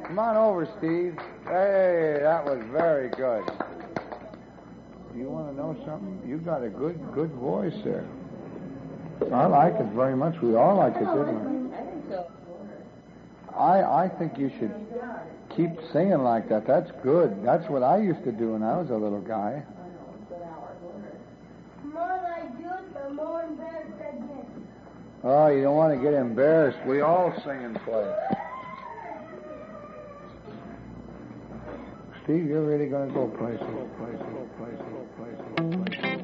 Come on over, Steve. Hey, that was very good. You want to know something? You got a good voice there. I like it very much. We all like it, didn't we? I think so. I think you should keep singing like that. That's good. That's what I used to do when I was a little guy. The more I do it, the more embarrassed I get. Oh, you don't want to get embarrassed. We all sing and play. Steve, you're really going to go places.